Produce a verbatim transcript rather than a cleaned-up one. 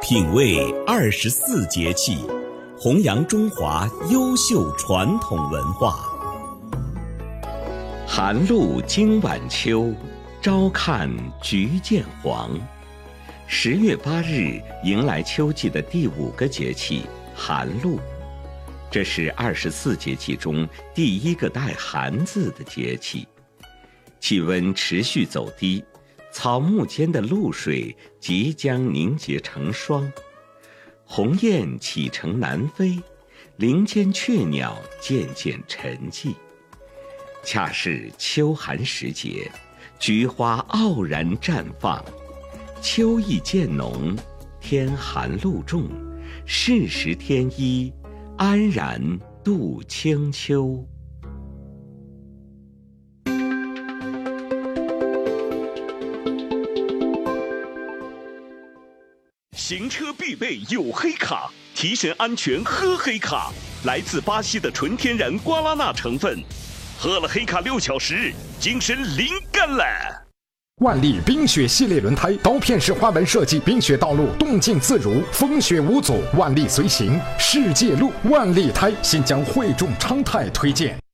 品味二十四节气，弘扬中华优秀传统文化。寒露经晚秋，朝看菊见黄。十月八日迎来秋季的第五个节气寒露，这是二十四节气中第一个带寒字的节气。气温持续走低，草木间的露水即将凝结成霜，鸿雁启程南飞，林间雀鸟渐渐沉寂。恰是秋寒时节，菊花傲然绽放，秋意渐浓，天寒露重，适时添衣，安然度清秋。 行车必备有黑卡，提神安全喝黑卡。来自巴西的纯天然瓜拉纳成分，喝了黑卡六小时，精神灵感了。 万利冰雪系列轮胎，刀片式花纹设计，冰雪道路动静自如，风雪无阻。万利随行，世界路，万利胎，新疆汇众昌泰推荐。